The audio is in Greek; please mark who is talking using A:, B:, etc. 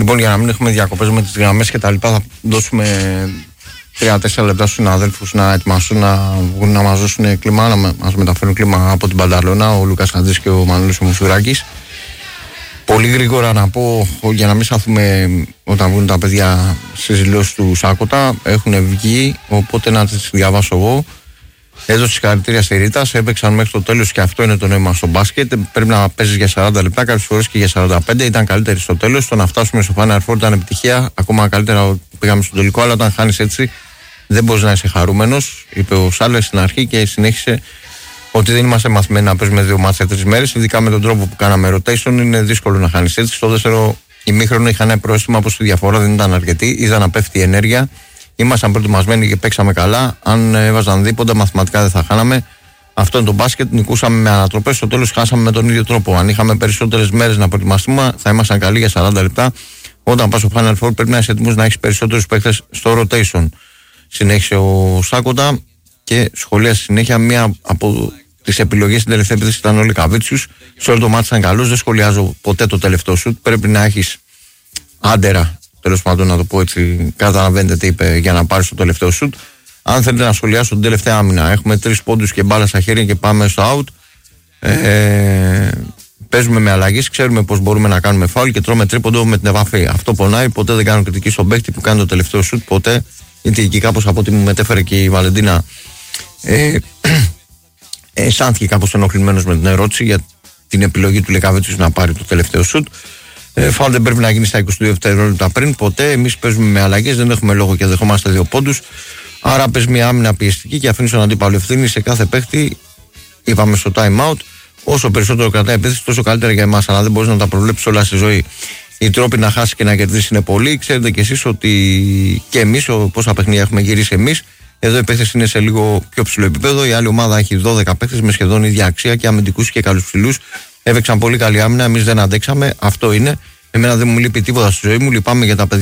A: Λοιπόν, για να μην έχουμε διακοπές με τις γραμμές και τα λοιπά, θα δώσουμε 3-4 λεπτά στους συναδέλφους να ετοιμαστούν να βγουν να μας δώσουν κλίμα, να μας μεταφέρουν κλίμα από την Πανταλώνα, ο Λούκας Χατζής και ο Μανώλης ο Μουσουράκης. Πολύ γρήγορα να πω, για να μην σταθούμε όταν βγουν τα παιδιά στις δηλώσεις του Σάκοτα, έχουν βγει, οπότε να τις διαβάσω εγώ. Έδωσε συγχαρητήρια στη Ρίτα, έπαιξαν μέχρι το τέλος και αυτό είναι το νόημα στο μπάσκετ. Πρέπει να παίζεις για 40 λεπτά, κάποιες φορές και για 45. Ήταν καλύτεροι στο τέλος. Το να φτάσουμε στο Final Four ήταν επιτυχία. Ακόμα καλύτερα πήγαμε στο τελικό, αλλά όταν χάνεις έτσι δεν μπορείς να είσαι χαρούμενος. Είπε ο Σάλες στην αρχή και συνέχισε ότι δεν είμαστε μαθημένοι να παίζουμε 2 μάτς σε 3 μέρες. Ειδικά με τον τρόπο που κάναμε rotation, είναι δύσκολο να χάνεις έτσι. Στο δεύτερο ημίχρονο είχαν ένα πρόστιμα πως η διαφορά δεν ήταν αρκετή. Είδα να πέφτει η ενέργεια. Ήμασταν προετοιμασμένοι και παίξαμε καλά. Αν έβαζαν δίποτα, μαθηματικά δεν θα χάναμε. Αυτό είναι το μπάσκετ. Νικούσαμε με ανατροπές. Στο τέλος χάσαμε με τον ίδιο τρόπο. Αν είχαμε περισσότερες μέρες να προετοιμαστούμε, θα ήμασταν καλοί για 40 λεπτά. Όταν πας στο Final Four, πρέπει να είσαι έτοιμος να έχεις περισσότερους παίκτες στο rotation. Συνέχισε ο Σάκοτα και σχολίασε συνέχεια. Μία από τις επιλογές στην τελευταία επίθεση ήταν ο Λικαβίτσιους. Σε όλο το μάτι ήταν καλός. Δεν σχολιάζω ποτέ το τελευταίο σουτ. Πρέπει να έχεις άντερα. Τέλος πάντων, να το πω έτσι, καταλαβαίνετε τι είπε για να πάρει το τελευταίο σουτ. Αν θέλετε να σχολιάσω την τελευταία άμυνα, έχουμε 3 πόντους και μπάλα στα χέρια και πάμε στο out. Παίζουμε με αλλαγές, ξέρουμε πώς μπορούμε να κάνουμε φάουλ και τρώμε τρίποντο με την επαφή. Αυτό πονάει. Ποτέ δεν κάνω κριτική στον παίκτη που κάνει το τελευταίο σουτ. Ποτέ. Γιατί εκεί κάπως από ό,τι μου μετέφερε και η Βαλεντίνα, αισθάνθηκε κάπως ενοχλημένος με την ερώτηση για την επιλογή του Λεκαβίτσιου να πάρει το τελευταίο σουτ. Φάουλ δεν πρέπει να γίνει στα 22 δευτερόλεπτα πριν. Ποτέ. Εμείς παίζουμε με αλλαγές, δεν έχουμε λόγο και δεχόμαστε 2 πόντους. Άρα παίζει μια άμυνα πιεστική και αφήνει τον αντίπαλο ευθύνη σε κάθε παίχτη. Είπαμε στο time out. Όσο περισσότερο κρατάει επίθεση, τόσο καλύτερα για εμάς. Αλλά δεν μπορείς να τα προβλέψεις όλα στη ζωή. Οι τρόποι να χάσει και να κερδίσει είναι πολλοί. Ξέρετε κι εσείς ότι και εμείς, πόσα παιχνίδια έχουμε γυρίσει εμείς. Εδώ η επίθεση είναι σε λίγο πιο ψηλό επίπεδο. Η άλλη ομάδα έχει 12 παίχτες με σχεδόν ίδια αξία και αμυντικούς και καλούς ψηλούς. Έπαιξαν πολύ καλή άμυνα. Εμείς δεν αντέξαμε. Αυτό είναι. Εμένα δεν μου λείπει τίποτα στη ζωή μου. Λυπάμαι για τα παιδιά.